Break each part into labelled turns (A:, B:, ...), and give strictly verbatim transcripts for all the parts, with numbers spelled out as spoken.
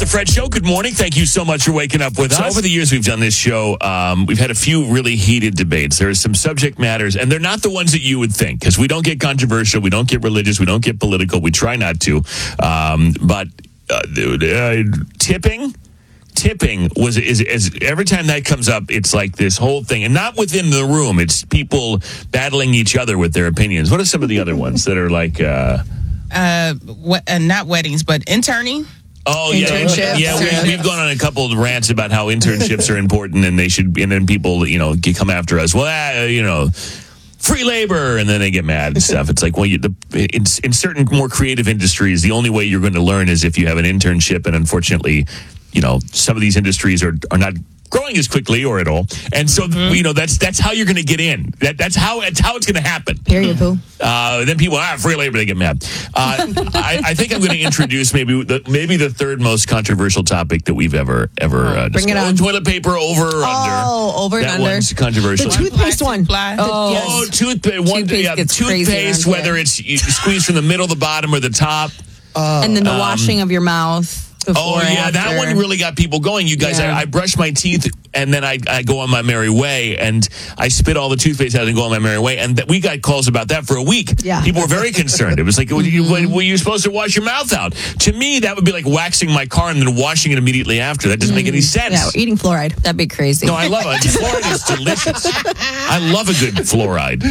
A: the Fred Show. Good morning. Thank you so much for waking up with us. So over the years we've done this show, um, we've had a few really heated debates. There are some subject matters, and they're not the ones that you would think, because we don't get controversial, we don't get religious, we don't get political. We try not to. Um, but uh, uh, tipping... Tipping was is, is every time that comes up, it's like this whole thing, and not within the room. It's people battling each other with their opinions. What are some of the other ones that are like? Uh,
B: uh, what, uh not weddings, but interning.
A: Oh yeah,
B: Internships.
A: yeah. We, we've gone on a couple of rants about how internships are important, and they should. And then people, you know, come after us. Well, uh, you know. Free labor, and then they get mad and stuff. It's like, well, you, the, in, in certain more creative industries, the only way you're going to learn is if you have an internship, and unfortunately, you know, some of these industries are are not growing as quickly or at all, and so mm-hmm. you know that's that's how you're going to get in. That that's how it's how it's going to happen.
C: Period. Boo.
A: Uh, then people ah free labor, they get mad. Uh, I, I think I'm going to introduce maybe the maybe the third most controversial topic that we've ever ever uh,
C: Bring it on.
A: Oh, toilet paper over or under.
C: Oh, over and
A: that
C: under.
A: One's controversial.
C: The toothpaste one.
B: Oh,
C: yes.
A: Oh, toothpaste. One,
C: Toothpaste
A: yeah,
C: gets
A: toothpaste,
C: crazy
A: whether it's you squeeze from the middle, the bottom, or the top.
C: Uh, and then the
A: um,
C: washing of your mouth.
A: Oh, yeah, that one really got people going. You guys,
C: Yeah.
A: I, I brush my teeth, and then I, I go on my merry way, and I spit all the toothpaste out and go on my merry way. And th- we got calls about that for a week.
C: Yeah.
A: People were very concerned. It was like, well, you,
C: Mm-hmm.
A: were you supposed to wash your mouth out? To me, that would be like waxing my car and then washing it immediately after. That doesn't make any sense.
C: Yeah, eating fluoride. That'd be crazy.
A: No, I love it. Fluoride is delicious. I love a good fluoride.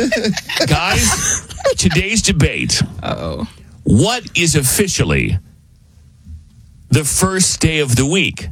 A: Guys, today's debate.
B: Uh-oh.
A: What is officially the first day of the week?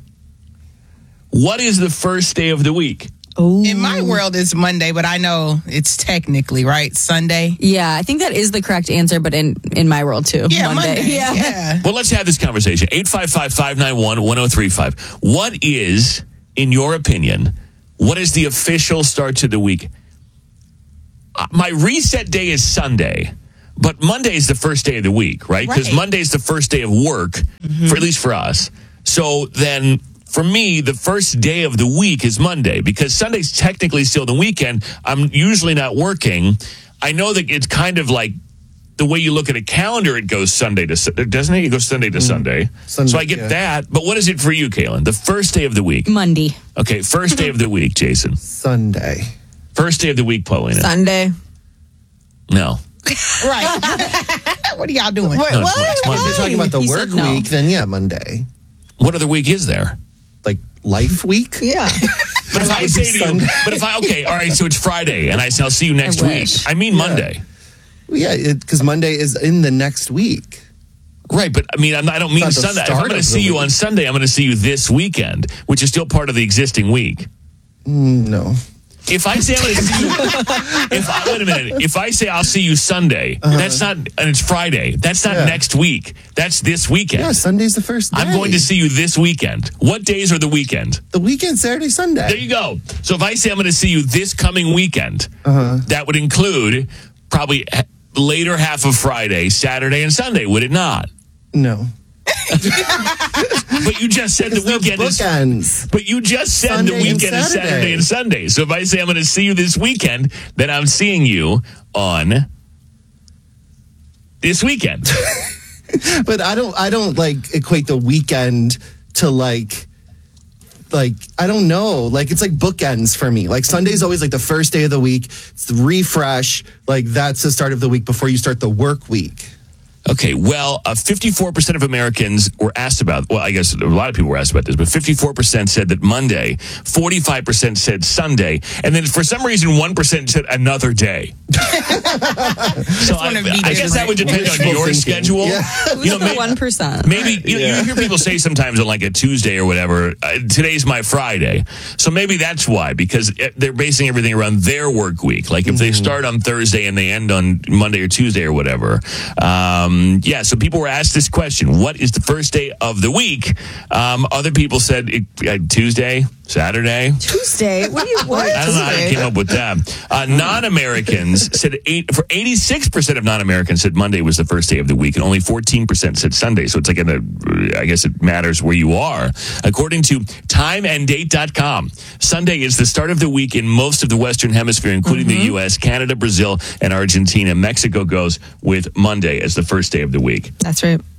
A: What is the first day of the week?
C: Ooh.
B: In my world, it's Monday, but I know it's technically, right, Sunday.
C: Yeah, I think that is the correct answer, but in, in my world, too.
B: Yeah,
C: Monday.
B: Monday. Yeah. yeah.
A: Well, let's have this conversation. eight five five, five nine one, one oh three five. What is, in your opinion, what is the official start to the week? Uh, my reset day is Sunday. But Monday is the first day of the week, right? Because
B: Right.
A: Monday is the first day of work, mm-hmm. for at least for us. So then, for me, the first day of the week is Monday, because Sunday's technically still the weekend. I'm usually not working. I know that it's kind of like the way you look at a calendar, it goes Sunday to, doesn't it? It goes Sunday to mm. Sunday. Sunday. So I get yeah. that. But what is it for you, Kaylin? The first day of the week?
C: Monday.
A: Okay, first day of the week, Jason.
D: Sunday.
A: First day of the week, Paulina.
C: Sunday.
A: No.
B: Right. What are y'all doing?
A: No, it's,
C: what?
A: it's Monday.
D: If you're talking about the
C: He
D: work
C: said no.
D: week, then yeah, Monday.
A: What other week is there?
D: Like life week?
C: Yeah.
A: But if I say to you, but if I, okay, all right, so it's Friday, and I say I'll see you next
C: I
A: week.
C: wish.
A: I mean
D: Yeah.
A: Monday.
D: Well, yeah, because Monday is in the next week.
A: Right, but I mean, I'm, I don't mean
D: Not the
A: Sunday. If
D: start
A: I'm going to
D: of the
A: see you
D: week.
A: on Sunday, I'm going to see you this weekend, which is still part of the existing week.
D: Mm, no.
A: If I say I'm going to see you, if I, wait a minute, if I say I'll see you Sunday,
D: Uh-huh.
A: that's not, and it's Friday, that's not
D: Yeah.
A: next week. That's this weekend.
D: Yeah, Sunday's the first day.
A: I'm going to see you this weekend. What days are the weekend?
D: The weekend, Saturday, Sunday.
A: There you go. So if I say I'm going to see you this coming weekend,
D: Uh-huh.
A: that would include probably h- later half of Friday, Saturday, and Sunday, would it not?
D: No.
A: But you just said the
D: It's the
A: weekend is.
D: bookends.
A: But you just said
D: Sunday
A: the
D: and
A: weekend is
D: Saturday.
A: Saturday and Sunday. So if I say I'm going to see you this weekend, then I'm seeing you on this weekend.
D: But I don't I don't like equate the weekend to like like I don't know. Like it's like bookends for me. Like Sunday's always like the first day of the week. It's the refresh. Like that's the start of the week before you start the work week.
A: Okay, well, uh, fifty-four percent of Americans were asked about, well, I guess a lot of people were asked about this, but fifty-four percent said that Monday, forty-five percent said Sunday, and then for some reason, one percent said another day. So I,
B: one of me
A: I guess that would depend on
D: Wishful
A: your
D: thinking.
A: schedule.
D: Yeah.
A: You know, may-
C: one percent.
A: Maybe you, know,
D: Yeah.
A: you hear people say sometimes on like a Tuesday or whatever, uh, today's my Friday. So maybe that's why, because it, they're basing everything around their work week. Like if they start on Thursday and they end on Monday or Tuesday or whatever. Um, yeah, so people were asked this question: what is the first day of the week? Um, other people said it, uh, Tuesday, Saturday.
C: Tuesday? What do you, what?
A: I don't know how they came up with that. Uh, non-Americans said eight, for eighty-six percent of non-Americans said Monday was the first day of the week, and only fourteen percent said Sunday. So it's like, in a, I guess it matters where you are. According to time and date dot com, Sunday is the start of the week in most of the Western Hemisphere, including mm-hmm. the U S, Canada, Brazil, and Argentina. Mexico goes with Monday as the first day of the week.
C: That's right.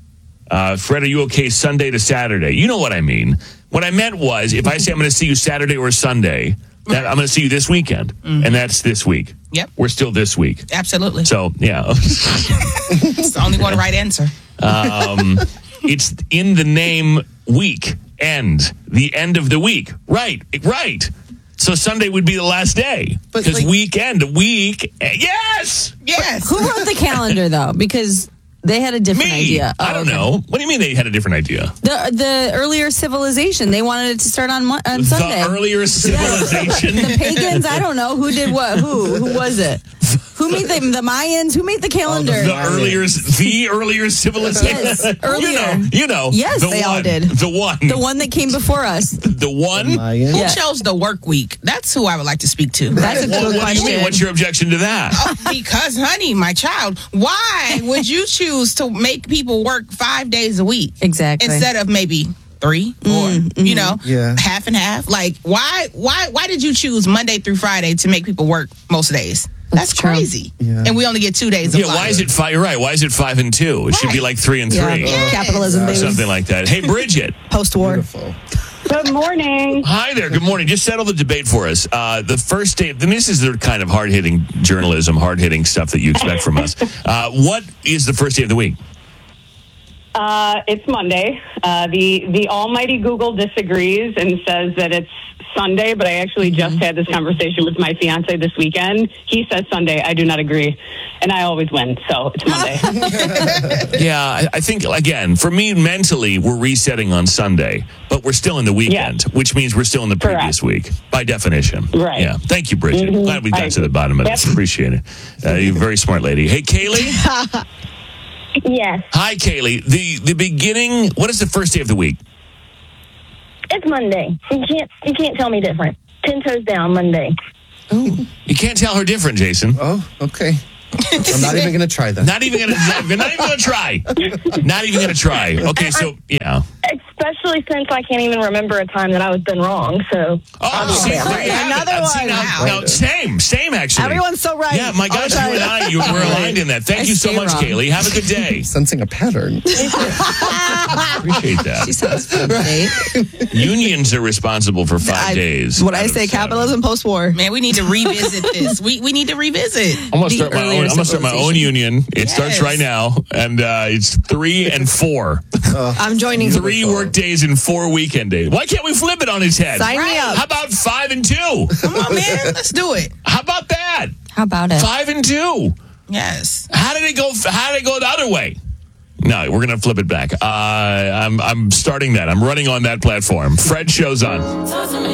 A: Uh, Fred, are you okay Sunday to Saturday? You know what I mean. What I meant was, if I say I'm going to see you Saturday or Sunday, that I'm going to see you this weekend, mm-hmm. and that's this week.
B: Yep.
A: We're still this week.
B: Absolutely.
A: So, yeah.
B: It's the only one right answer.
A: Um, it's in the name week, end, the end of the week. Right, right. So Sunday would be the last day. Because like, weekend, week, yes!
B: Yes!
C: Who wrote the calendar, though? Because they had a different
A: Me.
C: idea. Oh,
A: I don't
C: okay.
A: know. What do you mean they had a different idea?
C: The the earlier civilization. They wanted it to start on on Sunday.
A: The earlier civilization?
C: The pagans, I don't know. Who did what? Who? Who was it? Who made the, the Mayans? Who made the calendar?
A: Oh, the, the earlier the earlier civilization?
C: Yes, earlier.
A: You know, you know.
C: Yes,
A: the
C: they
A: one,
C: all did.
A: The one.
C: The one that came before us.
A: The one?
D: Mayan?
B: Who
C: Yeah.
B: chose the work week? That's who I would like to speak to.
C: That's a
A: Well,
C: good
A: what do you mean?
C: question.
A: What's your objection to that?
B: Oh, because, honey, my child, why would you choose to make people work five days a week?
C: Exactly.
B: Instead of maybe three, four,
C: Mm-hmm.
B: you know,
D: Yeah.
B: half and half. Like, why, why, why did you choose Monday through Friday to make people work most days? That's,
C: That's true.
B: crazy.
D: Yeah.
B: And we only get two days of
A: Yeah,
B: life.
A: why is it five? You're right. Why is it five and two? It should be
B: Right.
A: like three and
C: Yeah.
A: three.
B: Yes.
C: Capitalism,
A: Or
C: baby.
A: something like that. Hey, Bridget.
C: Post-war.
D: Beautiful.
E: Good morning.
A: Hi there. Good morning. Just settle the debate for us. Uh, the first day, and this is the kind of hard-hitting journalism, hard-hitting stuff that you expect from us. Uh, what is the first day of the week?
E: Uh, it's Monday. Uh, the the almighty Google disagrees and says that it's Sunday, but I actually just had this conversation with my fiance this weekend. He says Sunday. I do not agree, and I always win, so it's Monday.
A: Yeah, I, I think, again, for me, mentally, we're resetting on Sunday, but we're still in the weekend, which means we're still in the previous
E: Correct.
A: week, by definition.
E: Right.
A: Yeah. Thank you, Bridget.
E: Mhm.
A: Glad we got
E: I
A: to the bottom of this.
E: Yep.
A: Appreciate it. Uh, you're a very smart lady. Hey, Kaylee.
F: Yes,
A: Hi, Kaylee. The the beginning, what is the first day of the week?
F: it's Monday. You can't you can't tell me different. Ten toes down, Monday.
A: You can't tell her different, Jason.
D: Oh, okay. I'm not even going to try that.
A: Not even gonna. You're not even gonna try. Not even gonna try. Okay, so yeah.
F: Especially since I can't even remember a time that I was been wrong. So
A: Oh, see,
F: yeah.
A: there you have
C: Another
A: it. See,
C: one.
A: now,
B: Wow.
A: now, same, same. Actually,
C: Everyone's so right.
A: Yeah, my gosh, you and I, you were aligned in that. Thank
C: I
A: you so
C: stay
A: much,
C: wrong.
A: Kaylee. Have a good day.
D: Sensing a pattern.
A: Appreciate that.
C: She sounds right.
A: Unions are responsible for five
C: I-
A: days.
C: What
A: out
C: I
A: of
C: say,
A: seven.
C: capitalism post-war.
B: Man, we need to revisit this. We we need to revisit.
A: I'm gonna
C: The
A: start my
C: earlier
A: own. I'm gonna start my own
C: civilization.
A: union. It starts
B: Yes.
A: right now, and uh, it's three and four.
C: I'm joining.
A: Three work days and four weekend days. Why can't we flip it on his head?
C: Sign me up.
A: How about five and two?
B: Come on, man. Let's do it.
A: How about that?
C: How about it?
A: Five and two.
B: Yes.
A: How did it go? How did it go the other way? No, we're gonna flip it back. Uh, I'm I'm starting that. I'm running on that platform. Fred shows on.